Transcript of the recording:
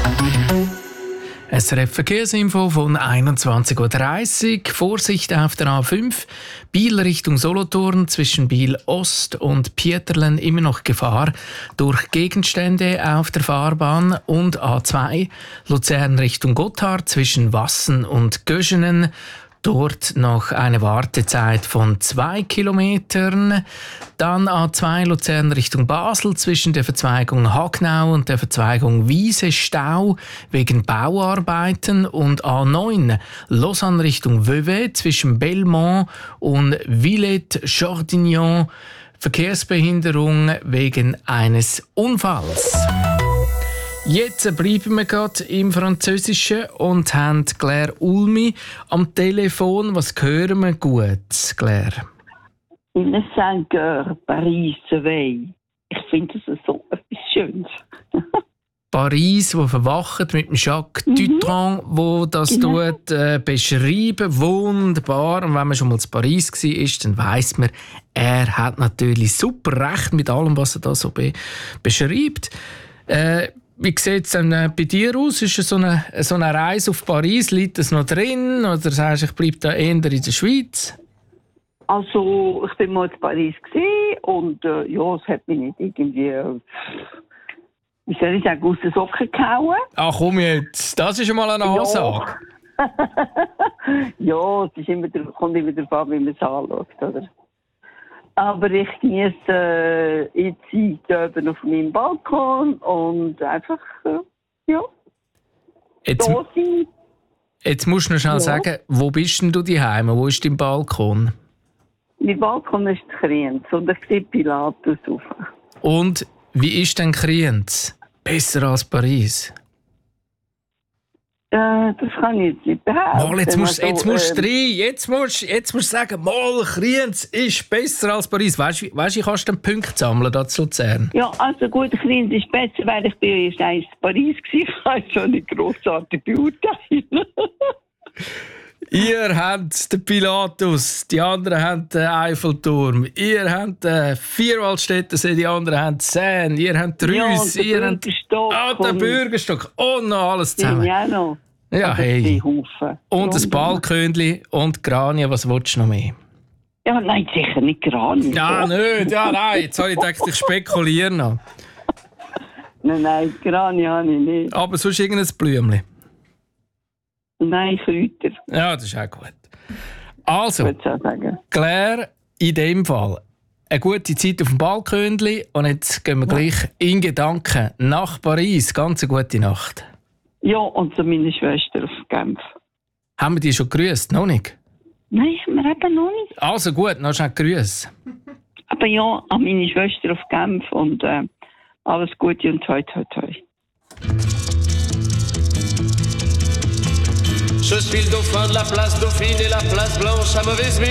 SRF Verkehrsinfo von 21:30 Uhr. Vorsicht auf der A5. Biel Richtung Solothurn zwischen Biel Ost und Pieterlen immer noch Gefahr durch Gegenstände auf der Fahrbahn. Und A2 Luzern Richtung Gotthard zwischen Wassen und Göschenen. Dort noch eine Wartezeit von 2 Kilometern. Dann A2 Luzern Richtung Basel zwischen der Verzweigung Hagnau und der Verzweigung Wiese Stau wegen Bauarbeiten. Und A9 Lausanne Richtung Vevey zwischen Belmont und Villette-Jordignan Verkehrsbehinderung wegen eines Unfalls. Jetzt bleiben wir gerade im Französischen und haben Claire Ulmi am Telefon. Was hören wir gut, Claire? In 5 Heures, Paris, Veille. Ich finde das so etwas Schönes. Paris, wo verwacht mit dem Jacques Dutronc, wo das tut, beschreiben. Wunderbar. Und wenn man schon mal in Paris war, dann weiss man, er hat natürlich super recht mit allem, was er da so beschreibt. Wie sieht es denn bei dir aus? Ist so eine Reise auf Paris, liegt das noch drin? Oder sagst du, ich bleibe da eher in der Schweiz? Also, ich bin mal in Paris und es hat mich nicht irgendwie, wie soll ich sagen, aus den Socken gehauen. Ach komm jetzt, das ist schon mal eine Ansage. Ja, es ist kommt immer darauf an, wie man es anschaut, oder? Aber ich genieße die Zeit oben auf meinem Balkon und einfach, Jetzt musst du noch schnell sagen, wo bist denn du daheim? Wo ist dein Balkon? Mein Balkon ist Kriens und ich sehe Pilatus rauf. Und wie ist denn Kriens? Besser als Paris? Das kann ich jetzt nicht behaupten. Mal, jetzt musst du sagen, mal, Kriens ist besser als Paris. Weißt du, wie kannst du den Punkt sammeln da zu Luzern? Ja, also gut, Kriens ist besser, weil ich bin erst in Paris war. Ich kann es schon nicht grossartig beurteilen. Ihr habt den Pilatus, die anderen haben den Eiffelturm, ihr habt den Vierwaldstättersee, die anderen haben Seine, ihr habt Rüss, ihr habt den Bürgerstock und noch alles zusammen. Ja, noch. Ja, hey. Und das Balkönli und Grania, was willst du noch mehr? Ja, nein, sicher nicht Grania. Ja, nicht, ja, nein, jetzt habe ich gedacht, ich spekuliere noch. Nein, Grania habe ich nicht. Aber sonst irgendein Blümchen? Nein, Kräuter. Ja, das ist auch gut. Also, Claire, in dem Fall eine gute Zeit auf dem Balkönli und jetzt gehen wir gleich in Gedanken nach Paris. Ganz eine gute Nacht. Ja, und zu meiner Schwester auf Genf. Haben wir die schon gegrüßt? Noch nicht? Nein, wir haben noch nicht. Also gut, noch schnell grüß. Aber ja, an meine Schwester auf Genf und alles Gute und toi toi toi. Je suis le dauphin de la place Dauphine et la place Blanche à mauvaise mine.